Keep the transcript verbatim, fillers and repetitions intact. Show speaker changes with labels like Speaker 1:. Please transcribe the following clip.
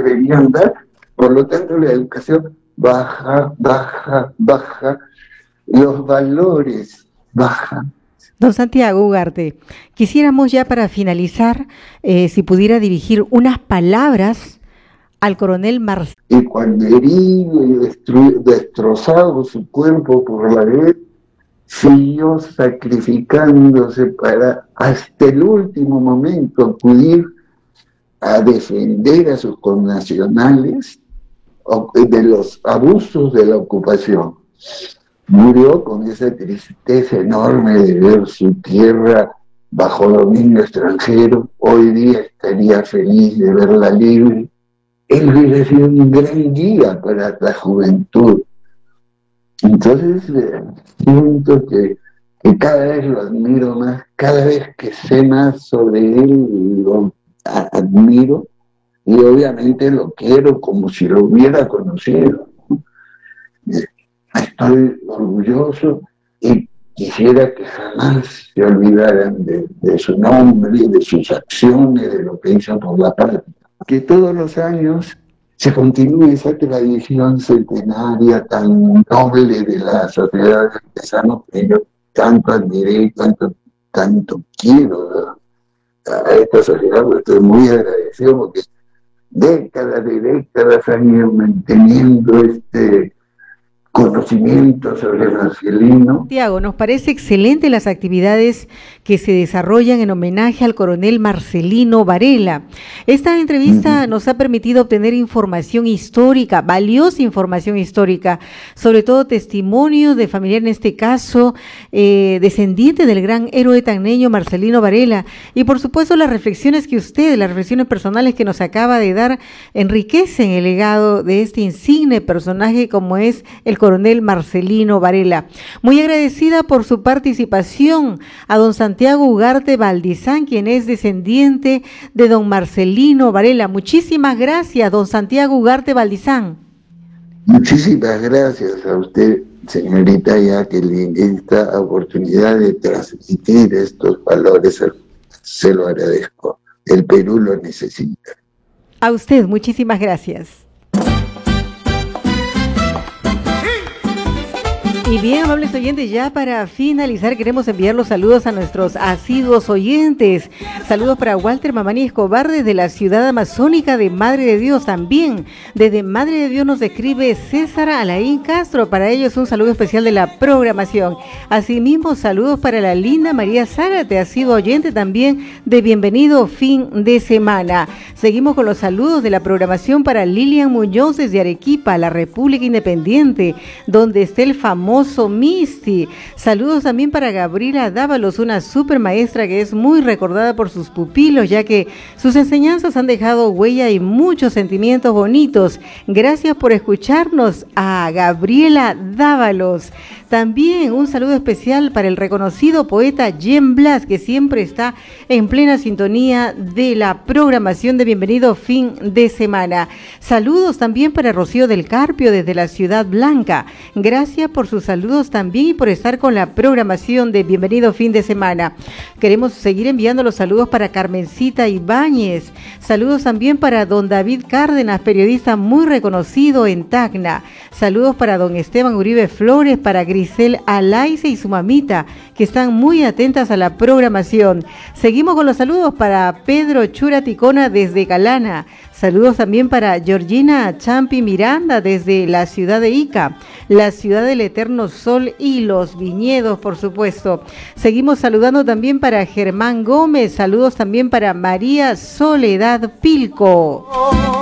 Speaker 1: deberían dar. Por lo tanto, la educación baja, baja, baja, los valores bajan.
Speaker 2: Don Santiago Ugarte, quisiéramos ya para finalizar, eh, si pudiera dirigir unas palabras al coronel Marcelino.
Speaker 1: Y cuando herido y destru- destrozado su cuerpo por la guerra, siguió sacrificándose para hasta el último momento acudir a defender a sus connacionales de los abusos de la ocupación. Murió con esa tristeza enorme de ver su tierra bajo dominio extranjero. Hoy día estaría feliz de verla libre. Él hubiera sido un gran guía para la juventud. Entonces, eh, siento que, que cada vez lo admiro más, cada vez que sé más sobre él, lo a- admiro y obviamente lo quiero como si lo hubiera conocido. Eh, Estoy orgulloso y quisiera que jamás se olvidaran de, de su nombre, de sus acciones, de lo que hizo por la patria. Que todos los años se continúe esa tradición centenaria tan noble de la sociedad de artesanos que yo tanto admiré y tanto, tanto quiero a esta sociedad, porque estoy muy agradecido porque décadas y décadas han ido manteniendo este conocimiento sobre Marcelino.
Speaker 2: Santiago, nos parece excelente las actividades que se desarrollan en homenaje al coronel Marcelino Varela. Esta entrevista uh-huh. nos ha permitido obtener información histórica, valiosa información histórica, sobre todo testimonios de familiares, en este caso, eh, descendiente del gran héroe tacneño Marcelino Varela, y por supuesto las reflexiones que usted, las reflexiones personales que nos acaba de dar, enriquecen el legado de este insigne personaje como es el coronel Marcelino Varela. Muy agradecida por su participación a don Santiago Ugarte Valdizán, quien es descendiente de don Marcelino Varela. Muchísimas gracias, don Santiago Ugarte Valdizán.
Speaker 1: Muchísimas gracias a usted, señorita Jacqueline, esta oportunidad de transmitir estos valores. Se lo agradezco. El Perú lo necesita.
Speaker 2: A usted, muchísimas gracias. Y bien, amables oyentes, ya para finalizar queremos enviar los saludos a nuestros asiduos oyentes. Saludos para Walter Mamani Escobar desde la ciudad amazónica de Madre de Dios. También desde Madre de Dios nos escribe César Alain Castro. Para ellos un saludo especial de la programación. Asimismo, saludos para la linda María Zárate, asiduo oyente también de bienvenido fin de semana. Seguimos con los saludos de la programación para Lilian Muñoz desde Arequipa, la República Independiente, donde está el famoso Misty. Saludos también para Gabriela Dávalos, una super maestra que es muy recordada por sus pupilos, ya que sus enseñanzas han dejado huella y muchos sentimientos bonitos. Gracias por escucharnos a Gabriela Dávalos. También un saludo especial para el reconocido poeta Jen Blas, que siempre está en plena sintonía de la programación de Bienvenido Fin de Semana. Saludos también para Rocío del Carpio desde la Ciudad Blanca. Gracias por sus saludos también y por estar con la programación de Bienvenido Fin de Semana. Queremos seguir enviando los saludos para Carmencita Ibáñez. Saludos también para don David Cárdenas, periodista muy reconocido en Tacna. Saludos para don Esteban Uribe Flores, para Grisel Alaice y su mamita, que están muy atentas a la programación. Seguimos con los saludos para Pedro Chura Ticona desde Calana. Saludos también para Georgina Champi Miranda desde la ciudad de Ica, la ciudad del eterno sol y los viñedos, por supuesto. Seguimos saludando también para Germán Gómez. Saludos también para María Soledad Pilco.